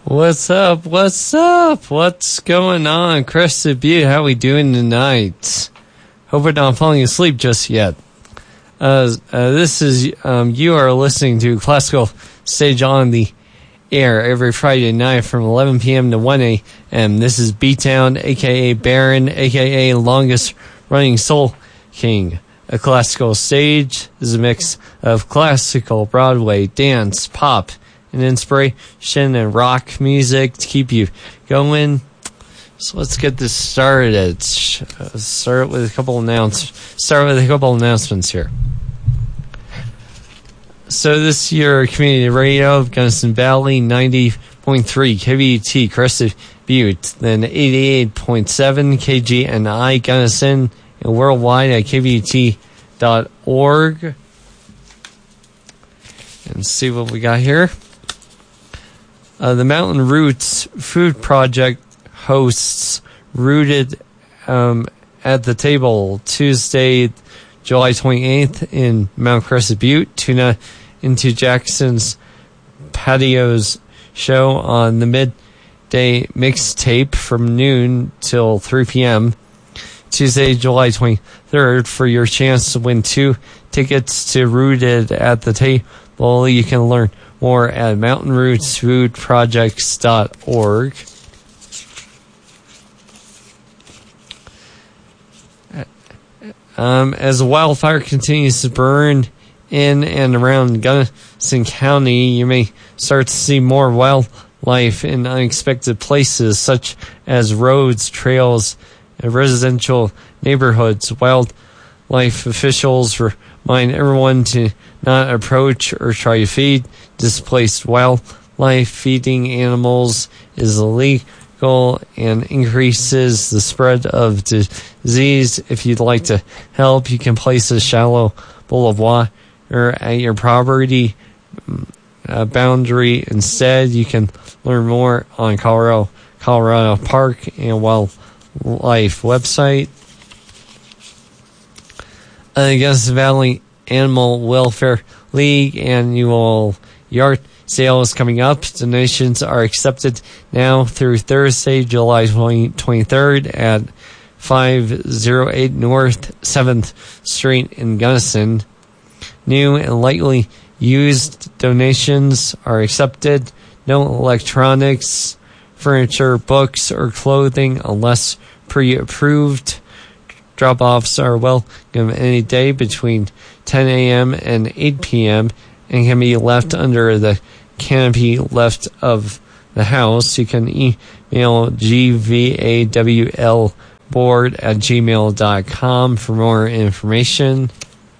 What's up? What's up? What's going on? Crested Butte, how we doing tonight? Hope we're not falling asleep just yet. This is, you are listening to Classical Stage on the air every Friday night from 11 p.m. to 1 a.m. This is B-Town, a.k.a. Baron, a.k.a. longest running Soul King. A classical stage is a mix of classical, Broadway, dance, pop, and inspiration and rock music to keep you going. So let's get this started. Start with a couple announcements here. So this year, community radio of Gunnison Valley, 90.3 KVUT Crested Butte, then 88.7 KGNI Gunnison, and worldwide at kvut.org. And see what we got here. The Mountain Roots Food Project hosts Rooted at the Table Tuesday, July 28th in Mount Crested Butte. Tune into Jackson's Patios show on the midday mixtape from noon till 3 p.m. Tuesday, July 23rd, for your chance to win 2 tickets to Rooted at the Table. You can learn more at mountainrootsfoodprojects.org. As the wildfire continues to burn in and around Gunnison County, you may start to see more wildlife in unexpected places, such as roads, trails, and residential neighborhoods. Wildlife officials remind everyone to not approach or try to feed displaced wildlife. Feeding animals is illegal and increases the spread of disease. If you'd like to help, you can place a shallow bowl of water at your property boundary instead. You can learn more on Colorado Park and Wildlife website. The Gunnison Valley Animal Welfare League annual yard sale is coming up. Donations are accepted now through Thursday, July 23rd at 508 North 7th Street in Gunnison. New and lightly used donations are accepted. No electronics, furniture, books, or clothing unless pre-approved. Drop-offs are welcome any day between 10 a.m. and 8 p.m. and can be left under the canopy left of the house. You can email gvawlboard@gmail.com for more information.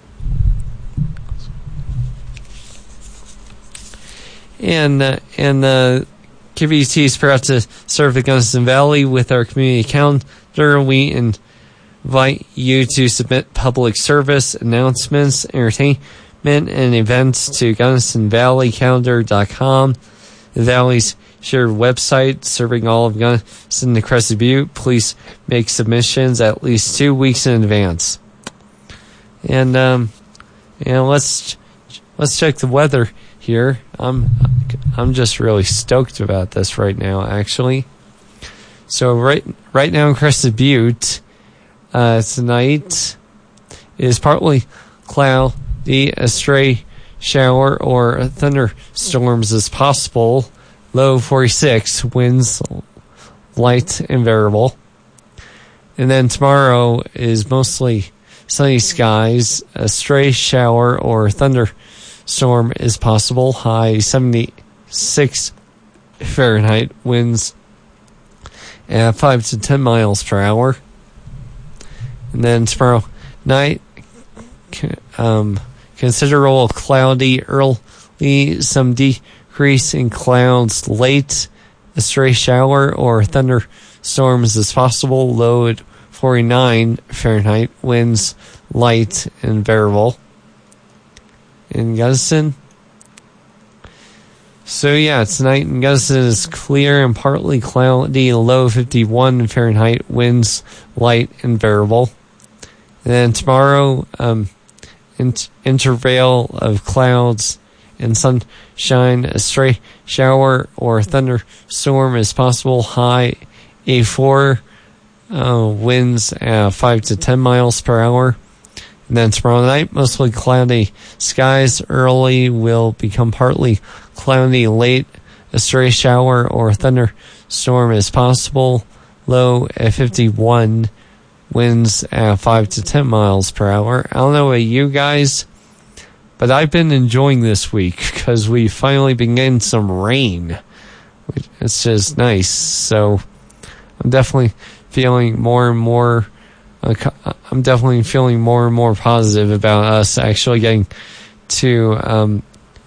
And KVUT is proud to serve the Gunnison Valley with our community calendar. We invite you to submit public service announcements, entertainment, and events to GunnisonValleyCalendar.com, the Valley's shared website serving all of Gunnison and Crested Butte. Please make submissions at least 2 weeks in advance. And let's check the weather here. I'm just really stoked about this right now, actually. So right now in Crested Butte, tonight is partly cloudy. A stray shower or thunderstorms is possible. Low 46, winds light and variable. And then tomorrow is mostly sunny skies. A stray shower or thunderstorm is possible. High 76 Fahrenheit. Winds at 5 to 10 miles per hour. And then tomorrow night, considerable cloudy early, some decrease in clouds late. A stray shower or thunderstorms is possible. Low at 49 Fahrenheit. Winds light and variable. In Gunnison. So yeah, tonight in Gunnison is clear and partly cloudy. Low 51 Fahrenheit. Winds light and variable. And then tomorrow, interval of clouds and sunshine. A stray shower or thunderstorm is possible. High A4. Winds at 5 to 10 miles per hour. And then tomorrow night, mostly cloudy skies. Early will become partly cloudy. Late, a stray shower or thunderstorm is possible. Low at 51. Winds at 5 to 10 miles per hour. I don't know about you guys, but I've been enjoying this week because we finally been getting some rain. It's just nice. So I'm definitely feeling more and more positive about us actually getting to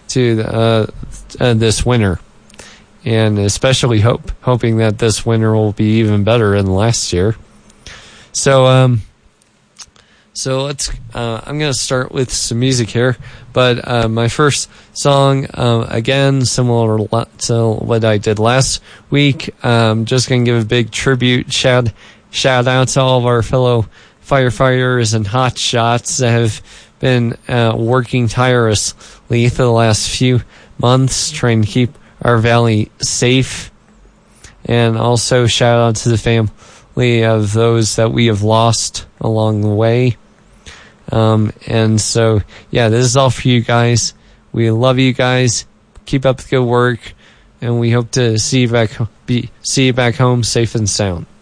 this winter, and especially hoping that this winter will be even better than last year. So let's. I'm going to start with some music here, but my first song, again, similar to what I did last week. Just going to give a big tribute, shout out to all of our fellow firefighters and hot shots that have been working tirelessly for the last few months, trying to keep our valley safe, and also shout out to the family of those that we have lost along the way. And so, yeah, this is all for you guys. We love you guys. Keep up the good work, and we hope to see you back home safe and sound.